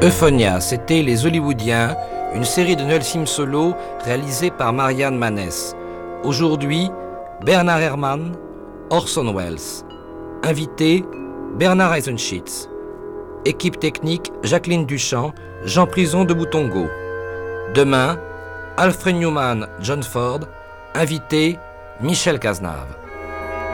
Euphonia, c'était Les Hollywoodiens, une série de Noël Sim Solo réalisée par Marianne Manès. Aujourd'hui, Bernard Herrmann, Orson Welles. Invité, Bernard Eisenschitz. Équipe technique, Jacqueline Duchamp, Jean Prison de Boutongo. Demain, Alfred Newman, John Ford. Invité, Michel Cazenave.